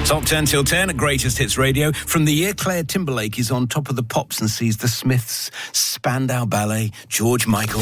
Top 10 till 10 at Greatest Hits Radio. From the year Claire Timberlake is on Top of the Pops and sees the Smiths, Spandau Ballet, George Michael.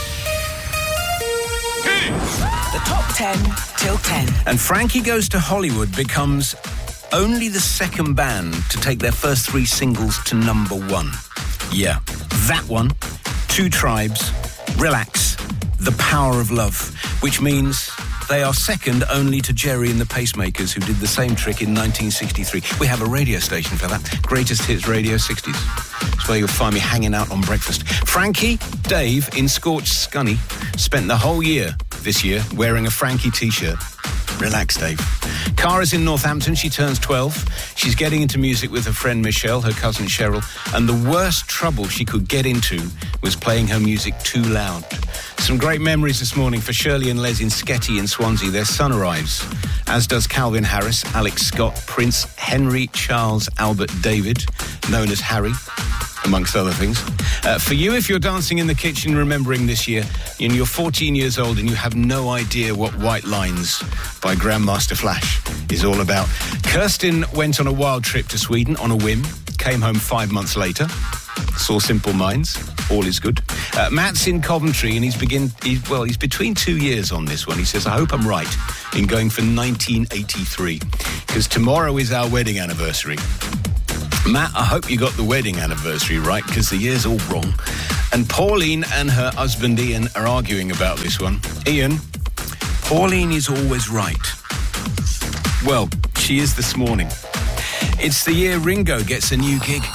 The Top 10 till 10. And Frankie Goes to Hollywood becomes only the second band to take their first 3 singles to number 1. Yeah, that one, Two Tribes, Relax, The Power of Love, which means they are second only to Jerry and the Pacemakers, who did the same trick in 1963. We have a radio station for that. Greatest Hits Radio 60s. That's where you'll find me hanging out on breakfast. Frankie, Dave, in Scorched Scunny, spent the whole year this year wearing a Frankie T-shirt. Relax, Dave. Cara's in Northampton. She turns 12. She's getting into music with her friend Michelle, her cousin Cheryl, and the worst trouble she could get into was playing her music too loud. Some great memories this morning for Shirley and Les in Sketty in Swansea. Their son arrives, as does Calvin Harris, Alex Scott, Prince Henry Charles Albert David, known as Harry, amongst other things. For you, if you're dancing in the kitchen remembering this year, and you're 14 years old and you have no idea what White Lines by Grandmaster Flash is all about. Kirsten went on a wild trip to Sweden on a whim, came home 5 months later, saw Simple Minds, all is good. Matt's in Coventry and he's between 2 years on this one. He says, I hope I'm right in going for 1983, because tomorrow is our wedding anniversary. Matt, I hope you got the wedding anniversary right, because the year's all wrong. And Pauline and her husband Ian are arguing about this one. Ian, Pauline is always right. Well, she is this morning. It's the year Ringo gets a new gig.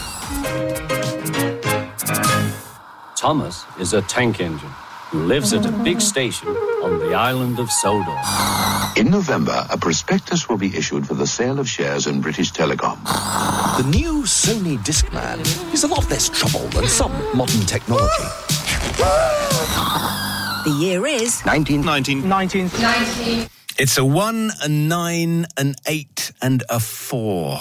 Thomas is a tank engine who lives at a big station on the island of Sodor. In November, a prospectus will be issued for the sale of shares in British Telecom. The new Sony Discman is a lot less trouble than some modern technology. The year is 19. It's a 1, a 9, an 8, and a 4.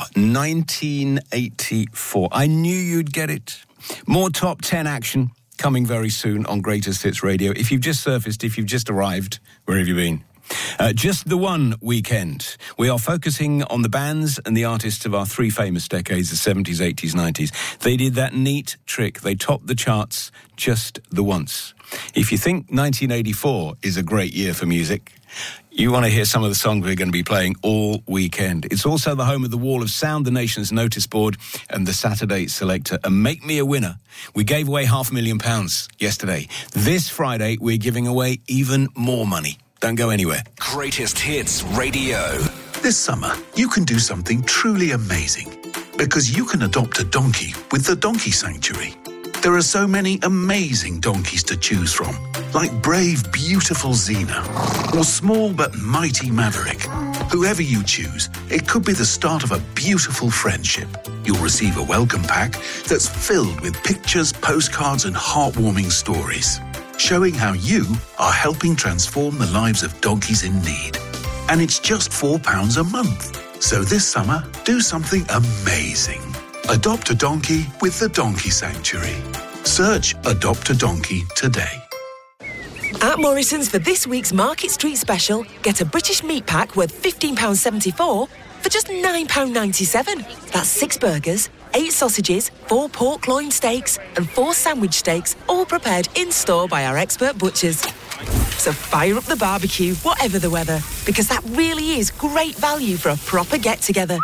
1984. I knew you'd get it. More Top 10 action coming very soon on Greatest Hits Radio. If you've just surfaced, if you've just arrived, where have you been? Just the one weekend. We are focusing on the bands and the artists of our 3 famous decades, the 70s, 80s, 90s. They did that neat trick. They topped the charts just the once. If you think 1984 is a great year for music, you want to hear some of the songs we're going to be playing all weekend. It's also the home of the Wall of Sound, the nation's notice board, and the Saturday Selector. And Make Me a Winner. We gave away £500,000 yesterday. This Friday, we're giving away even more money. Don't go anywhere. Greatest Hits Radio. This summer, you can do something truly amazing, because you can adopt a donkey with the Donkey Sanctuary. There are so many amazing donkeys to choose from, like brave, beautiful Xena, or small but mighty Maverick. Whoever you choose, it could be the start of a beautiful friendship. You'll receive a welcome pack that's filled with pictures, postcards, and heartwarming stories, showing how you are helping transform the lives of donkeys in need. And it's just £4 a month. So this summer, do something amazing. Adopt a donkey with the Donkey Sanctuary. Search Adopt a Donkey today. At Morrison's for this week's Market Street special, get a British meat pack worth £15.74 for just £9.97. That's 6 burgers, 8 sausages, 4 pork loin steaks and 4 sandwich steaks, all prepared in-store by our expert butchers. So fire up the barbecue, whatever the weather, because that really is great value for a proper get-together.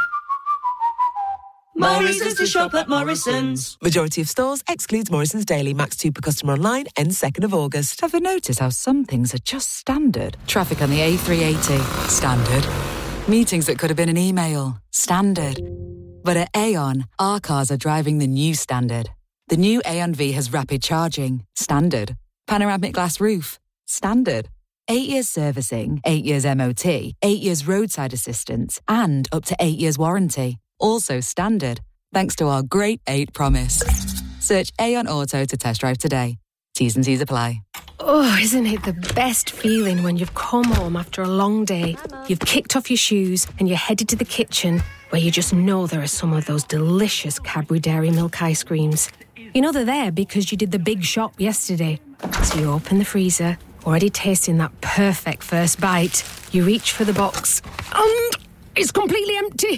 Morrison's to shop at Morrison's. Majority of stores excludes Morrison's Daily. Max 2 per customer online, ends 2nd of August. Ever notice how some things are just standard? Traffic on the A380, standard. Meetings that could have been an email, standard. But at Aon, our cars are driving the new standard. The new Aon V has rapid charging, standard. Panoramic glass roof, standard. 8 years servicing, 8 years MOT, 8 years roadside assistance, and up to 8 years warranty. Also standard, thanks to our Great 8 promise. Search Aon Auto to test drive today. T's and C's apply. Oh, isn't it the best feeling when you've come home after a long day, you've kicked off your shoes and you're headed to the kitchen where you just know there are some of those delicious Cadbury Dairy Milk ice creams. You know they're there because you did the big shop yesterday. So you open the freezer, already tasting that perfect first bite. You reach for the box and it's completely empty.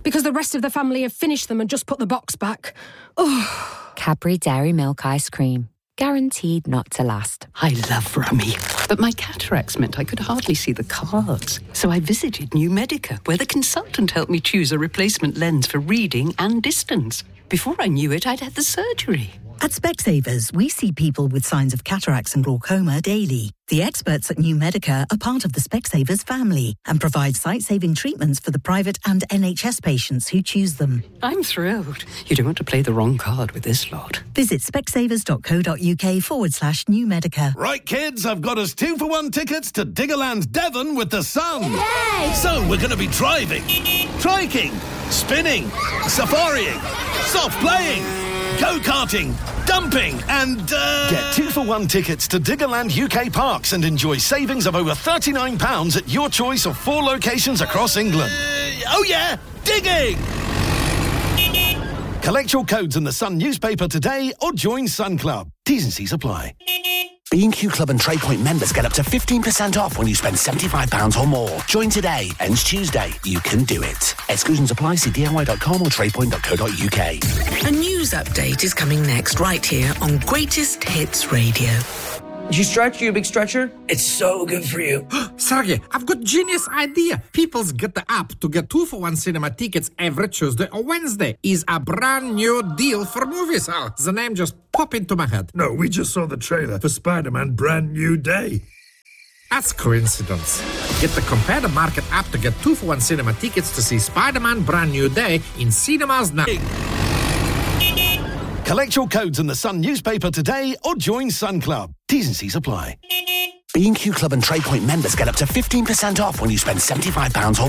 because the rest of the family have finished them and just put the box back. Oh. Cadbury Dairy Milk Ice Cream. Guaranteed not to last. I love Rummy, but my cataracts meant I could hardly see the cards. So I visited New Medica, where the consultant helped me choose a replacement lens for reading and distance. Before I knew it, I'd had the surgery. At Specsavers, we see people with signs of cataracts and glaucoma daily. The experts at New Medica are part of the Specsavers family and provide sight-saving treatments for the private and NHS patients who choose them. I'm thrilled. You don't want to play the wrong card with this lot. Visit specsavers.co.uk/New Medica. Right, kids, I've got us 2-for-1 tickets to Diggerland Devon with the sun. Yay! So we're going to be driving, triking, spinning, safarieing, soft playing, go-karting, dumping, and, Get 2-for-1 tickets to Diggerland UK Parks and enjoy savings of over £39 at your choice of 4 locations across England. Oh yeah, digging! Collect your codes in the Sun newspaper today or join Sun Club. T's and C's apply. B&Q Club and TradePoint members get up to 15% off when you spend £75 or more. Join today. Ends Tuesday. You can do it. Exclusions apply. See DIY.com or tradepoint.co.uk. A news update is coming next, right here on Greatest Hits Radio. Did you stretch, you big stretcher? It's so good for you. Sergey, I've got genius idea. People's Get the App to get 2-for-1 cinema tickets every Tuesday or Wednesday is a brand new deal for movies. Oh, the name just popped into my head. No, we just saw the trailer for Spider-Man Brand New Day. That's coincidence. Get the Compare the Market app to get 2-for-1 cinema tickets to see Spider-Man Brand New Day in cinemas now. Collect your codes in the Sun newspaper today or join Sun Club. T's and C's apply. B&Q Club and TradePoint members get up to 15% off when you spend £75 or